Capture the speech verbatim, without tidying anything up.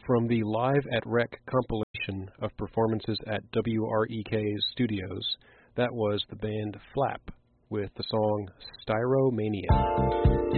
From the Live at Rec compilation of performances at W R E K's studios, that was the band Flap with the song Styromania.